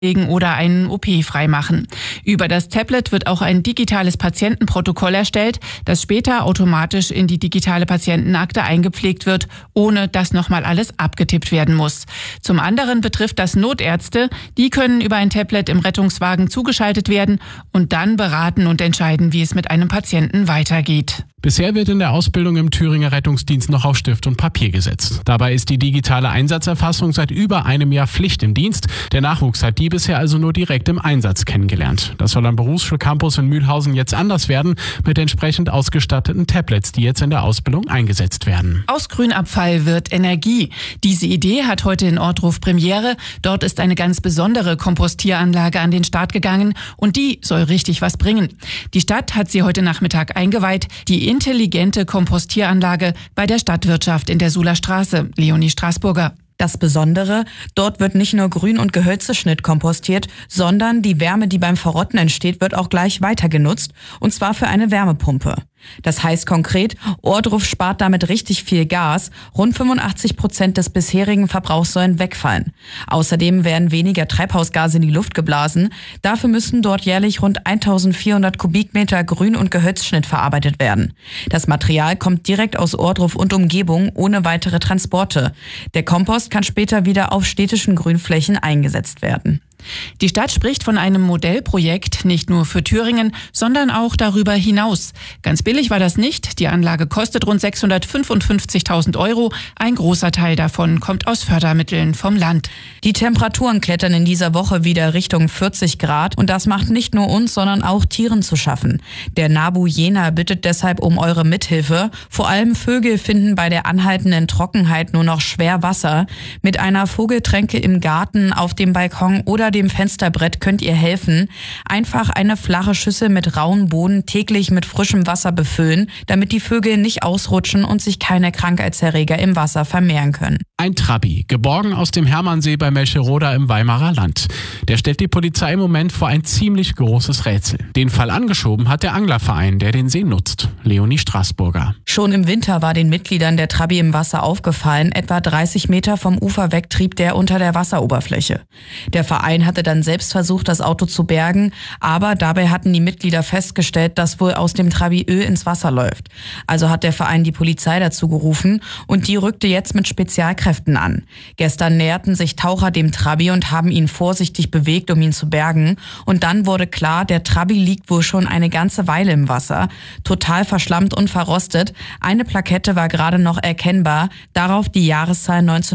oder einen OP freimachen. Über das Tablet wird auch ein digitales Patientenprotokoll erstellt, das später automatisch in die digitale Patientenakte eingepflegt wird, ohne dass nochmal alles abgetippt werden muss. Zum anderen betrifft das Notärzte. Die können über ein Tablet im Rettungswagen zugeschaltet werden und dann beraten und entscheiden, wie es mit einem Patienten weitergeht. Bisher wird in der Ausbildung im Thüringer Rettungsdienst noch auf Stift und Papier gesetzt. Dabei ist die digitale Einsatzerfassung seit über einem Jahr Pflicht im Dienst. Der Nachwuchs hat die bisher also nur direkt im Einsatz kennengelernt. Das soll am Berufsschulcampus in Mühlhausen jetzt anders werden, mit entsprechend ausgestatteten Tablets, die jetzt in der Ausbildung eingesetzt werden. Aus Grünabfall wird Energie. Diese Idee hat heute in Ortruf Premiere. Dort ist eine ganz besondere Kompostieranlage an den Start gegangen und die soll richtig was bringen. Die Stadt hat sie heute Nachmittag eingeweiht. Die intelligente Kompostieranlage bei der Stadtwirtschaft in der Suhler Straße. Leonie Straßburger. Das Besondere, dort wird nicht nur Grün- und Gehölzeschnitt kompostiert, sondern die Wärme, die beim Verrotten entsteht, wird auch gleich weiter genutzt, und zwar für eine Wärmepumpe. Das heißt konkret, Ohrdruf spart damit richtig viel Gas. Rund 85% des bisherigen Verbrauchs sollen wegfallen. Außerdem werden weniger Treibhausgase in die Luft geblasen. Dafür müssen dort jährlich rund 1400 Kubikmeter Grün- und Gehölzschnitt verarbeitet werden. Das Material kommt direkt aus Ohrdruf und Umgebung ohne weitere Transporte. Der Kompost kann später wieder auf städtischen Grünflächen eingesetzt werden. Die Stadt spricht von einem Modellprojekt, nicht nur für Thüringen, sondern auch darüber hinaus. Ganz billig war das nicht. Die Anlage kostet rund 655.000 €. Ein großer Teil davon kommt aus Fördermitteln vom Land. Die Temperaturen klettern in dieser Woche wieder Richtung 40 Grad und das macht nicht nur uns, sondern auch Tieren zu schaffen. Der NABU Jena bittet deshalb um eure Mithilfe. Vor allem Vögel finden bei der anhaltenden Trockenheit nur noch schwer Wasser. Mit einer Vogeltränke im Garten, auf dem Balkon oder dem Fensterbrett könnt ihr helfen. Einfach eine flache Schüssel mit rauem Boden täglich mit frischem Wasser befüllen, damit die Vögel nicht ausrutschen und sich keine Krankheitserreger im Wasser vermehren können. Ein Trabi, geborgen aus dem Hermannsee bei Melcheroda im Weimarer Land. Der stellt die Polizei im Moment vor ein ziemlich großes Rätsel. Den Fall angeschoben hat der Anglerverein, der den See nutzt. Leonie Straßburger. Schon im Winter war den Mitgliedern der Trabi im Wasser aufgefallen. Etwa 30 Meter vom Ufer weg trieb der unter der Wasseroberfläche. Der Verein hatte dann selbst versucht, das Auto zu bergen, aber dabei hatten die Mitglieder festgestellt, dass wohl aus dem Trabi Öl ins Wasser läuft. Also hat der Verein die Polizei dazu gerufen und die rückte jetzt mit Spezialkräften an. Gestern näherten sich Taucher dem Trabi und haben ihn vorsichtig bewegt, um ihn zu bergen. Und dann wurde klar, der Trabi liegt wohl schon eine ganze Weile im Wasser, total verschlammt und verrostet. Eine Plakette war gerade noch erkennbar, darauf die Jahreszahl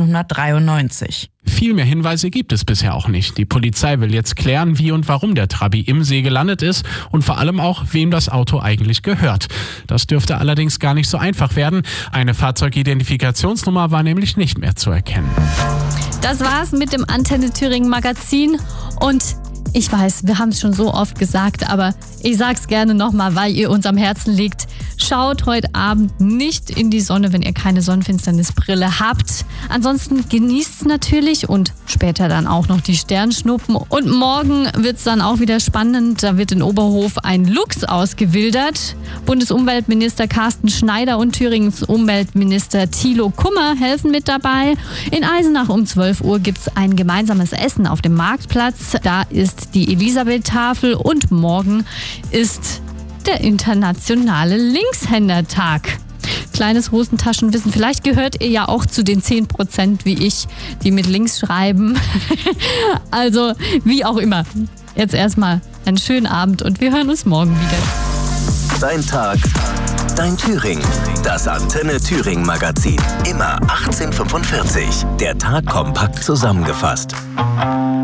1993. Viel mehr Hinweise gibt es bisher auch nicht. Die Polizei will jetzt klären, wie und warum der Trabi im See gelandet ist und vor allem auch, wem das Auto eigentlich gehört. Das dürfte allerdings gar nicht so einfach werden. Eine Fahrzeugidentifikationsnummer war nämlich nicht mehr zu erkennen. Das war's mit dem Antenne Thüringen Magazin und ich weiß, wir haben es schon so oft gesagt, aber ich sag's gerne nochmal, weil ihr uns am Herzen liegt. Schaut heute Abend nicht in die Sonne, wenn ihr keine Sonnenfinsternisbrille habt. Ansonsten genießt's natürlich und später dann auch noch die Sternschnuppen. Und morgen wird's dann auch wieder spannend. Da wird in Oberhof ein Luchs ausgewildert. Bundesumweltminister Carsten Schneider und Thüringens Umweltminister Thilo Kummer helfen mit dabei. In Eisenach um 12 Uhr gibt's ein gemeinsames Essen auf dem Marktplatz. Da ist die Elisabeth-Tafel und morgen ist der internationale Linkshändertag. Kleines Hosentaschenwissen. Vielleicht gehört ihr ja auch zu den 10% wie ich, die mit links schreiben. Also, wie auch immer. Jetzt erstmal einen schönen Abend und wir hören uns morgen wieder. Dein Tag, dein Thüringen. Das Antenne Thüringen Magazin. Immer 18:45. Der Tag kompakt zusammengefasst.